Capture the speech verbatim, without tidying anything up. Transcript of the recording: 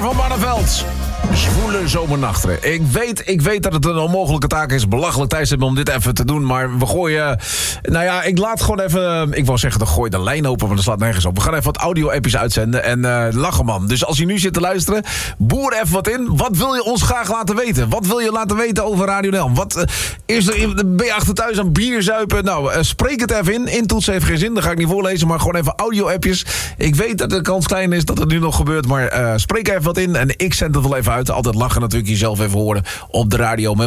van Barneveld. Zwoele zomernachten. Ik weet, ik weet dat het een onmogelijke taak is. Belachelijk tijdstip om dit even te doen. Maar we gooien... Nou ja, ik laat gewoon even... Ik wou zeggen, dan gooi de lijn open, want dat slaat nergens op. We gaan even wat audio-appjes uitzenden. En uh, lachen, man. Dus als je nu zit te luisteren, boer even wat in. Wat wil je ons graag laten weten? Wat wil je laten weten over Radio N L? Wat, uh, is er, ben je achter thuis aan bier zuipen? Nou, uh, spreek het even in. Intoetsen heeft geen zin, dat ga ik niet voorlezen. Maar gewoon even audio-appjes. Ik weet dat de kans klein is dat het nu nog gebeurt. Maar uh, spreek even wat in en ik zend het wel even uit. Altijd lachen natuurlijk, jezelf even horen op de radio.